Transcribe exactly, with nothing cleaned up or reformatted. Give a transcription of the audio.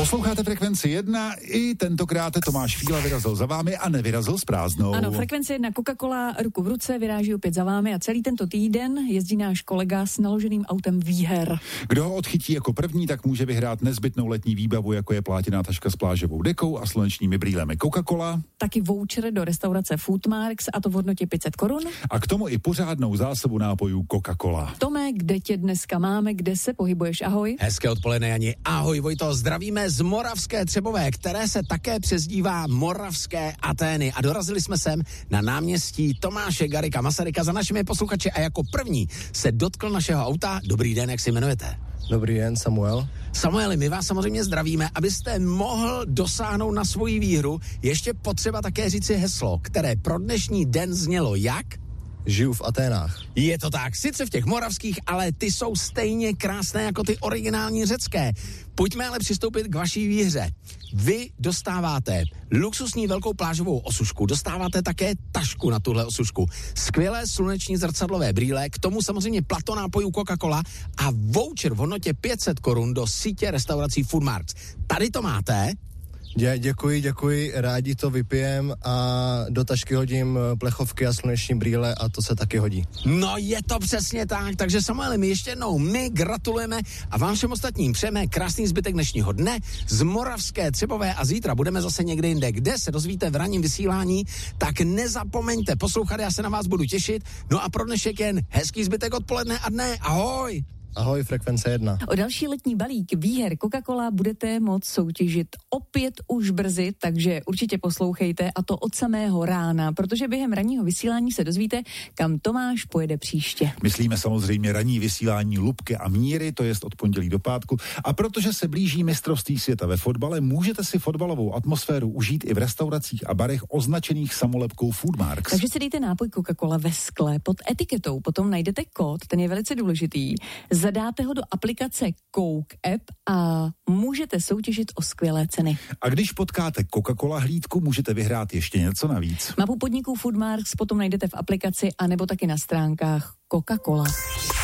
Posloucháte Frekvenci jedna, i tentokrát Tomáš Fíla vyrazil za vámi a nevyrazil s prázdnou. Ano, Frekvence jedna, Coca-Cola ruku v ruce vyráží opět za vámi a celý tento týden jezdí náš kolega s naloženým autem Výher. Kdo ho odchytí jako první, tak může vyhrát nezbytnou letní výbavu, jako je plátěná taška s plážovou dekou a slunečními brýlemi Coca-Cola. Taky voucher do restaurace Foodmarks, a to v hodnotě pět set korun. A k tomu i pořádnou zásobu nápojů Coca-Cola. Tome, kde tě dneska máme, kde se pohybuješ, ahoj? Hezké odpoledne, Jani. Ahoj, Vojto, zdravíme z Moravské Třebové, které se také přezdívá Moravské Atény. A dorazili jsme sem na náměstí Tomáše Garrigua Masaryka za našimi posluchači a jako první se dotkl našeho auta. Dobrý den, jak se jmenujete? Dobrý den, Samuel. Samueli, my vás samozřejmě zdravíme. Abyste mohl dosáhnout na svoji výhru, ještě potřeba také říci heslo, které pro dnešní den znělo jak? Žiju v Aténách. Je to tak, sice v těch moravských, ale ty jsou stejně krásné jako ty originální řecké. Pojďme ale přistoupit k vaší výhře. Vy dostáváte luxusní velkou plážovou osušku, dostáváte také tašku na tuhle osušku, skvělé sluneční zrcadlové brýle, k tomu samozřejmě plato nápojů Coca-Cola a voucher v hodnotě pět set korun do sítě restaurací Foodmarks. Tady to máte. Dě, děkuji, děkuji, rádi to vypijem a do tašky hodím plechovky a sluneční brýle a to se taky hodí. No je to přesně tak, takže Samueli, my ještě jednou my gratulujeme a vám všem ostatním přejeme krásný zbytek dnešního dne z Moravské Třebové a zítra budeme zase někde jinde, kde se dozvíte v ranním vysílání, tak nezapomeňte poslouchat, já se na vás budu těšit, no a pro dnešek jen hezký zbytek odpoledne a dne, ahoj! Ahoj, Frekvence jedna. O další letní balík Výher Coca-Cola budete moct soutěžit opět už brzy, takže určitě poslouchejte a to od samého rána, protože během ranního vysílání se dozvíte, kam Tomáš pojede příště. Myslíme samozřejmě ranní vysílání Lubky a Míry, to jest od pondělí do pátku. A protože se blíží mistrovství světa ve fotbale, můžete si fotbalovou atmosféru užít i v restauracích a barech označených samolepkou Foodmarks. Takže si dejte nápoj Coca-Cola ve skle pod etiketou, potom najdete kód, ten je velice důležitý. Zadáte ho do aplikace Coke App a můžete soutěžit o skvělé ceny. A když potkáte Coca-Cola hlídku, můžete vyhrát ještě něco navíc. Mapu podniků Foodmarks potom najdete v aplikaci a nebo taky na stránkách Coca-Cola.